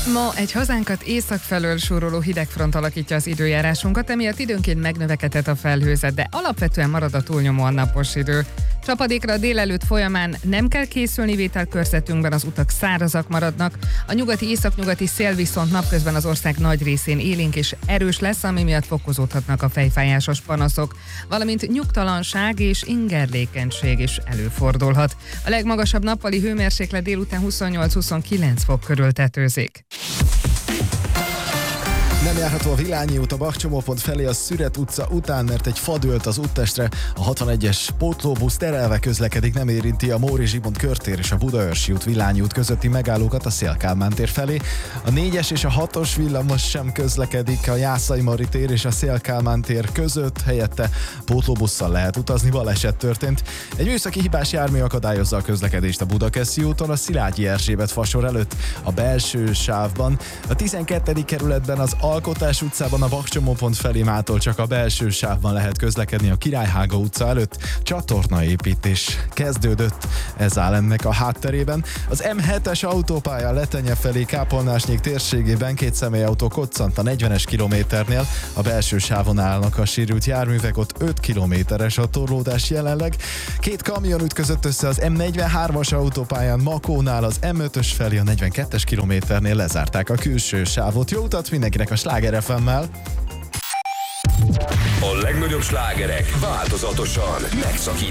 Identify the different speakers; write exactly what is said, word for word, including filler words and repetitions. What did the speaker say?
Speaker 1: Ma egy hazánkat észak felől súroló hidegfront alakítja az időjárásunkat, emiatt időnként megnövekedett a felhőzet, de alapvetően marad a túlnyomóan napos idő. Csapadékra a délelőtt folyamán nem kell készülni, vételkörzetünkben az utak szárazak maradnak. A nyugati északnyugati szél viszont napközben az ország nagy részén élénk és erős lesz, ami miatt fokozódhatnak a fejfájásos panaszok, valamint nyugtalanság és ingerlékenység is előfordulhat. A legmagasabb nappali hőmérséklet délután huszonnyolc-huszonkilenc fok körül tetőzik.
Speaker 2: Nem járható a Villányi út a Bakcsomópont felé a Szüret utca után, mert egy fa dőlt az úttestre. A hatvanegyes pótlóbusz terelve közlekedik, nem érinti a Móri Zsigmond körtér és a Budaörsi út Villányi út közötti megállókat a Széll-Kálmán tér felé. A négyes és a hatos villamos sem közlekedik a Jászai Mari tér és a Széll-Kálmán tér között, helyette pótlóbusszal lehet utazni, baleset történt. Egy műszaki hibás jármű akadályozza a közlekedést a Budakeszi úton, a Szilágyi Erzsébet fasor előtt, a belső sávban. A tizenkettedik kerületben az Alkotás utcában a Bakcsomópont felé mától csak a belső sávban lehet közlekedni, a Királyhága utca előtt csatornaépítés kezdődött, ez áll ennek a hátterében. Az em hetes autópálya Letenye felé Kápolnásnyék térségében két személyautó koccant a negyvenes kilométernél, a belső sávon állnak a sérült járművek, ott öt kilométeres a torlódás jelenleg. Két kamion ütközött össze az em negyvenhármas autópályán Makónál, az em ötös felé a negyvenkettes kilométernél lezárták a külső sávot. Jó utat mindenkinek a Sláger ef emmel!
Speaker 3: A legnagyobb slágerek változatosan megszakítottak.